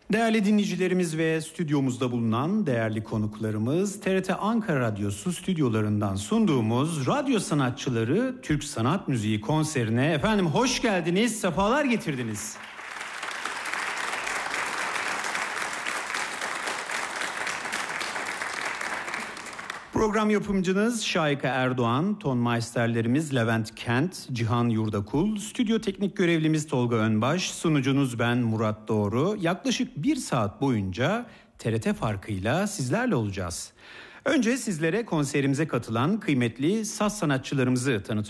Değerli dinleyicilerimiz ve stüdyomuzda bulunan değerli konuklarımız, TRT Ankara Radyosu stüdyolarından sunduğumuz Radyo Sanatçıları Türk Sanat Müziği konserine efendim hoş geldiniz, sefalar getirdiniz. Program yapımcınız Şahika Erdoğan, ton meisterlerimiz Levent Kent, Cihan Yurdakul, stüdyo teknik görevlimiz Tolga Önbaş, sunucunuz ben Murat Doğru. Yaklaşık 1 saat boyunca TRT farkıyla sizlerle olacağız. Önce sizlere konserimize katılan kıymetli saz sanatçılarımızı tanıtmak